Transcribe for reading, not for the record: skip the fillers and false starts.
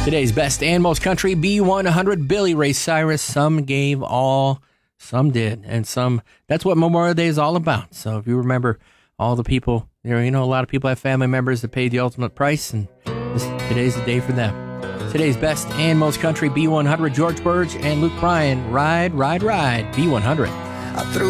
Today's best and most country B100, Billy Ray Cyrus. Some gave all, some did, and some. That's what Memorial Day is all about. So if you remember all the people, a lot of people have family members that paid the ultimate price, and today's the day for them. Today's best and most country B100, George Burge and Luke Bryan. Ride, ride, ride, B100. I threw